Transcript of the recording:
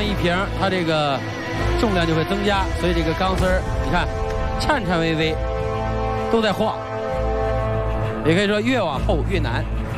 一平，它这个重量就会增加，所以这个钢丝儿，你看颤颤巍巍，都在晃。也可以说越往后越难。